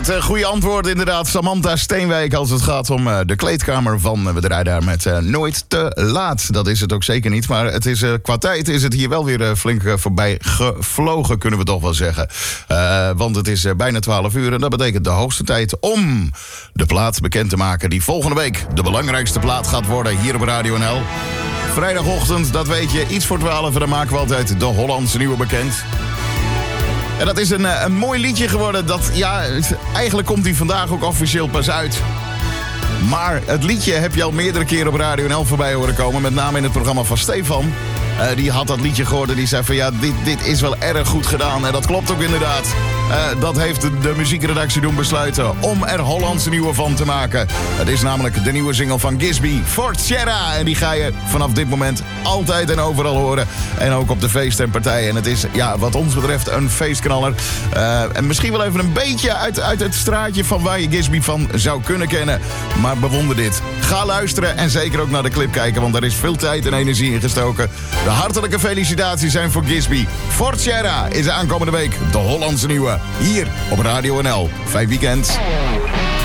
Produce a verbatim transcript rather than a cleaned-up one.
Het uh, goede antwoord inderdaad, Samantha Steenwijk, als het gaat om uh, de kleedkamer van... Uh, we draaien daar met uh, Nooit te laat. Dat is het ook zeker niet, maar het is, uh, qua tijd is het hier wel weer uh, flink uh, voorbij gevlogen, kunnen we toch wel zeggen. Uh, want het is uh, bijna twaalf uur en dat betekent de hoogste tijd om de plaat bekend te maken... die volgende week de belangrijkste plaat gaat worden hier op Radio N L. Vrijdagochtend, dat weet je, iets voor twaalf en dan maken we altijd de Hollandse Nieuwe bekend. En dat is een, een mooi liedje geworden. Dat, ja, eigenlijk komt hij vandaag ook officieel pas uit. Maar het liedje heb je al meerdere keren op Radio N L voorbij horen komen. Met name in het programma van Stefan. Uh, die had dat liedje gehoord en die zei van ja, dit, dit is wel erg goed gedaan. En dat klopt ook inderdaad. Uh, dat heeft de, de muziekredactie doen besluiten om er Hollandse Nieuwe van te maken. Het is namelijk de nieuwe single van Gisby, Fortjera. En die ga je vanaf dit moment altijd en overal horen. En ook op de feesten en partijen. En het is, ja, wat ons betreft een feestknaller. Uh, en misschien wel even een beetje uit, uit het straatje van waar je Gisby van zou kunnen kennen. Maar bewonder dit. Ga luisteren en zeker ook naar de clip kijken, want er is veel tijd en energie in gestoken. De hartelijke felicitaties zijn voor Gisby. Fortjera is aankomende week de Hollandse Nieuwe. Hier op Radio N L. Fijn weekend.